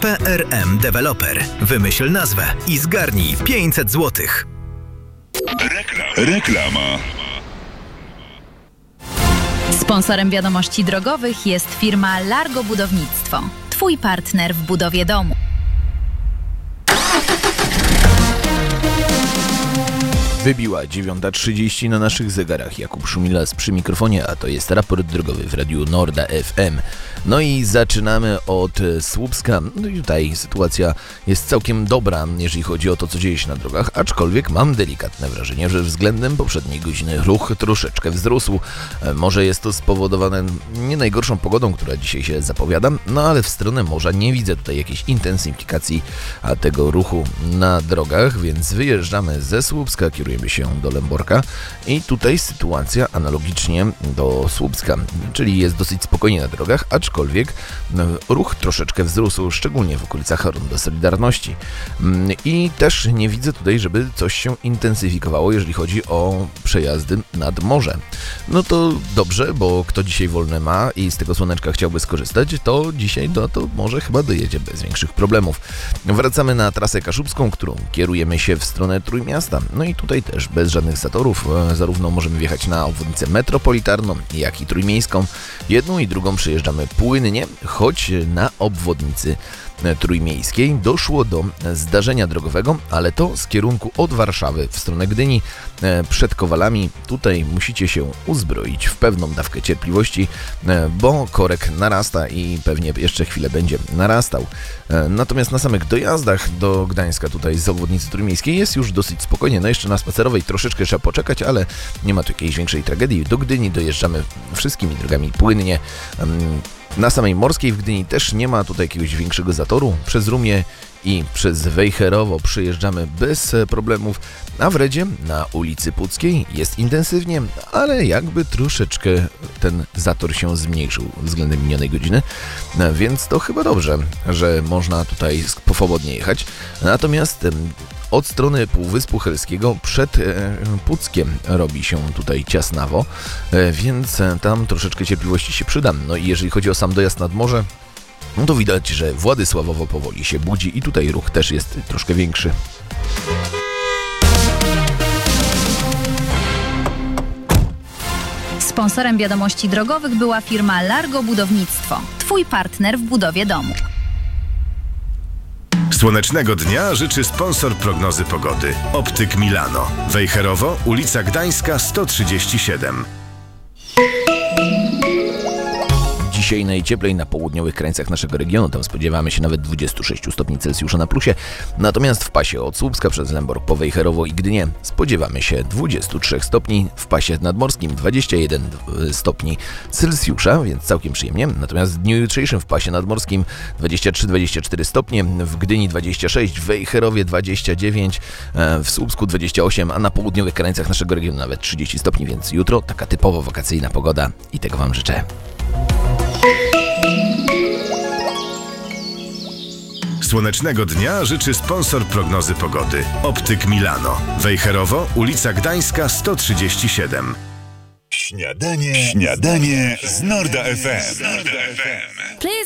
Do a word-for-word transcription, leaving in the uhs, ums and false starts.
P R M Developer. Wymyśl nazwę i zgarnij pięćset złotych. Reklama. Sponsorem wiadomości drogowych jest firma Largo Budownictwo. Twój partner w budowie domu. Wybiła dziewiąta trzydzieści na naszych zegarach. Jakub Szumilas przy mikrofonie, a to jest raport drogowy w Radiu Norda F M. No i zaczynamy od Słupska. No i tutaj sytuacja jest całkiem dobra, jeżeli chodzi o to, co dzieje się na drogach, aczkolwiek mam delikatne wrażenie, że względem poprzedniej godziny ruch troszeczkę wzrósł. Może jest to spowodowane nie najgorszą pogodą, która dzisiaj się zapowiada, no ale w stronę morza nie widzę tutaj jakiejś intensyfikacji tego ruchu na drogach, więc wyjeżdżamy ze Słupska, kierujemy się do Lęborka i tutaj sytuacja analogicznie do Słupska, czyli jest dosyć spokojnie na drogach, aczkolwiek ruch troszeczkę wzrósł, szczególnie w okolicach Ronda Solidarności. I też nie widzę tutaj, żeby coś się intensyfikowało, jeżeli chodzi o przejazdy nad morze. No to dobrze, bo kto dzisiaj wolne ma i z tego słoneczka chciałby skorzystać, to dzisiaj do to może chyba dojedzie bez większych problemów. Wracamy na trasę kaszubską, którą kierujemy się w stronę Trójmiasta. No i tutaj też bez żadnych zatorów, zarówno możemy wjechać na obwodnicę metropolitarną, jak i trójmiejską. Jedną i drugą przejeżdżamy płynnie, choć na obwodnicy trójmiejskiej doszło do zdarzenia drogowego, ale to z kierunku od Warszawy w stronę Gdyni przed Kowalami. Tutaj musicie się uzbroić w pewną dawkę cierpliwości, bo korek narasta i pewnie jeszcze chwilę będzie narastał. Natomiast na samych dojazdach do Gdańska tutaj z obwodnicy trójmiejskiej jest już dosyć spokojnie. No jeszcze na spacerowej troszeczkę trzeba poczekać, ale nie ma tu jakiejś większej tragedii. Do Gdyni dojeżdżamy wszystkimi drogami płynnie. Na samej Morskiej w Gdyni też nie ma tutaj jakiegoś większego zatoru. Przez Rumię i przez Wejherowo przejeżdżamy bez problemów, a w Redzie na ulicy Puckiej jest intensywnie, ale jakby troszeczkę ten zator się zmniejszył względem minionej godziny, więc to chyba dobrze, że można tutaj swobodnie jechać. Natomiast od strony Półwyspu Helskiego przed Puckiem robi się tutaj ciasnawo, więc tam troszeczkę cierpliwości się przyda. No i jeżeli chodzi o sam dojazd nad morze, no to widać, że Władysławowo powoli się budzi i tutaj ruch też jest troszkę większy. Sponsorem wiadomości drogowych była firma Largo Budownictwo. Twój partner w budowie domu. Słonecznego dnia życzy sponsor prognozy pogody. Optyk Milano. Wejherowo, ulica Gdańska sto trzydzieści siedem. Dzisiaj najcieplej na południowych krańcach naszego regionu, tam spodziewamy się nawet dwudziestu sześciu stopni Celsjusza na plusie, natomiast w pasie od Słupska przez Lęborg po Wejherowo i Gdynię spodziewamy się dwudziestu trzech stopni, w pasie nadmorskim dwudziestu jeden stopni Celsjusza, więc całkiem przyjemnie, natomiast w dniu jutrzejszym w pasie nadmorskim dwadzieścia trzy dwadzieścia cztery stopnie, w Gdyni dwadzieścia sześć, w Wejherowie dwadzieścia dziewięć, w Słupsku dwadzieścia osiem, a na południowych krańcach naszego regionu nawet trzydzieści stopni, więc jutro taka typowo wakacyjna pogoda i tego Wam życzę. Słonecznego dnia życzy sponsor prognozy pogody. Optyk Milano. Wejherowo, ulica Gdańska sto trzydzieści siedem. Śniadanie, śniadanie z Norda F M.